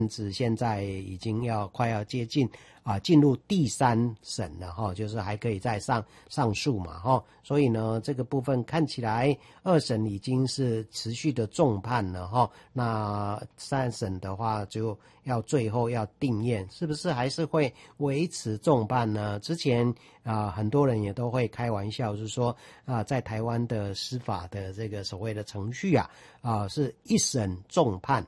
子现在已经快要接近进入第3审了哈，就是还可以再上诉嘛哈，所以呢这个部分看起来2审已经是持续的重判了哈，那3审的话就最后要定验，是不是还是会维持重判呢？之前很多人也都会开玩笑，就是说在台湾的司法的这个所谓的程序是1审重判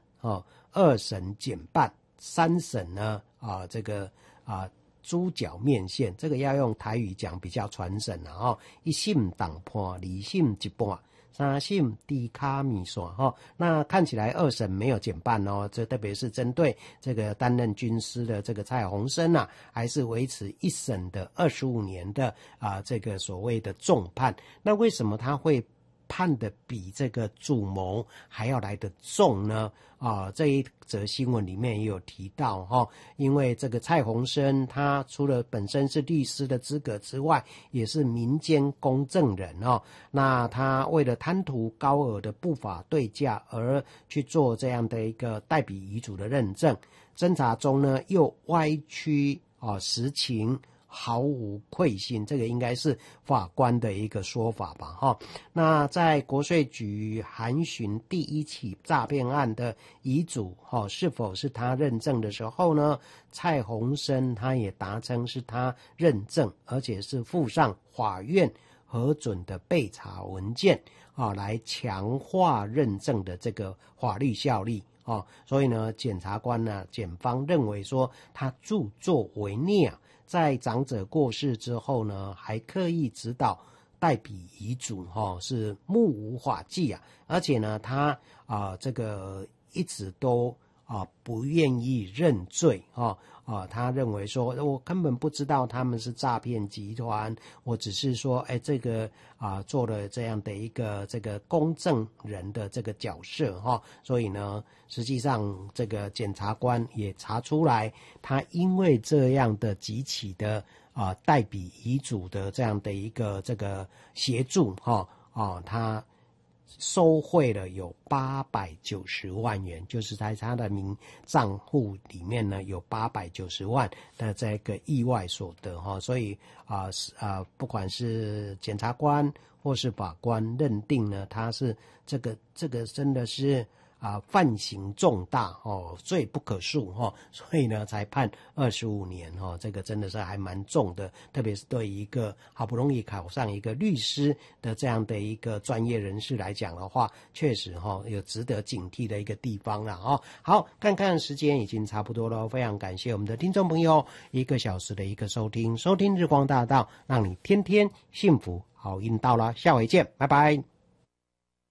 2审减半，3审呢这个猪脚面线，这个要用台语讲比较传神了1审当判，2审一半，3审低卡米线那看起来2审没有减半这特别是针对这个担任军师的这个蔡鸿生还是维持1审的25年的这个所谓的重判。那为什么他会判的比这个主谋还要来得重呢？这一则新闻里面也有提到因为这个蔡鸿生他除了本身是律师的资格之外，也是民间公证人那他为了贪图高额的不法对价而去做这样的一个代笔遗嘱的认证，侦查中呢又歪曲实情，毫无愧心，这个应该是法官的一个说法吧那在国税局函询第1起诈骗案的遗嘱是否是他认证的时候呢，蔡鸿生他也答称是他认证，而且是附上法院核准的备查文件来强化认证的这个法律效力所以呢检方认为说他著作违逆在长者过世之后呢，还刻意指导代笔遗嘱是目无法纪而且呢他这个一直都不愿意认罪他认为说我根本不知道他们是诈骗集团，我只是说这个做了这样的一个这个公证人的这个角色所以呢实际上这个检察官也查出来，他因为这样的几起的代笔遗嘱的这样的一个这个协助他收贿了有890万元，就是在他的账户里面呢有890万的这个意外所得所以不管是检察官或是法官认定呢他是这个真的是犯行重大罪不可恕所以呢才判25年这个真的是还蛮重的，特别是对一个好不容易考上一个律师的这样的一个专业人士来讲的话，确实有值得警惕的一个地方了好，看看时间已经差不多了，非常感谢我们的听众朋友1个小时的一个收听日光大道，让你天天幸福好运到了，下回见，拜拜。